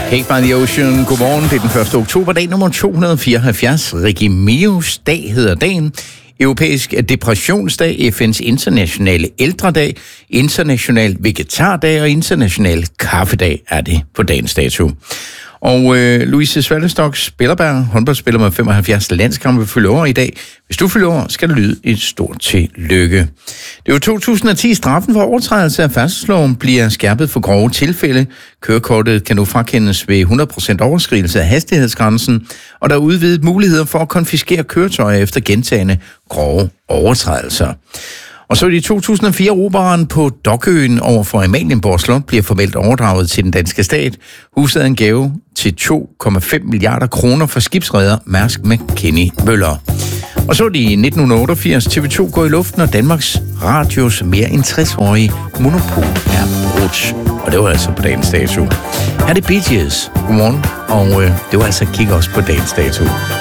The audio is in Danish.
Cake by the Ocean. Godmorgen. Det er den 1. oktober, dag nummer 274. Ricky Mios dag hedder dagen. Europæisk depressionsdag, FN's internationale ældredag, international vegetardag og international kaffedag er det på dagens dato. Og Louise Svaldestock Spillerberg, håndboldspiller med 75 landskampe, fylder år i dag. Hvis du fylder år, skal det lyde et stort tillykke. Det er jo 2010, straffen for overtrædelse af færdselsloven bliver skærpet for grove tilfælde. Kørekortet kan nu frakendes ved 100% overskridelse af hastighedsgrænsen, og der er udvidet muligheder for at konfiskere køretøjer efter gentagne grove overtrædelser. Og så i 2004 operaren på Dokøen over for Amalienborg Slot bliver formelt overdraget til den danske stat. Huset er en gave til 2,5 milliarder kroner for skibsreder Mærsk McKinney Møller. Og så i 1988 TV2 går i luften, og Danmarks Radios mere end 60-årige monopol er brudt. Og det var altså på dagens dato. Her er det Bee Gees. Godmorgen, og det var altså kigge også på dagens dato.